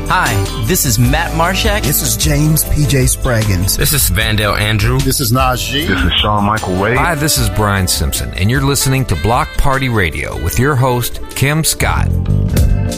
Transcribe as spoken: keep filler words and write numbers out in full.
Hi, this is Matt Marshak. This is James P J Spraggins. This is Vandale Andrew. This is Najee. This is Sean Michael Wade. Hi, this is Brian Simpson, and you're listening to Block Party Radio with your host, Kim Scott.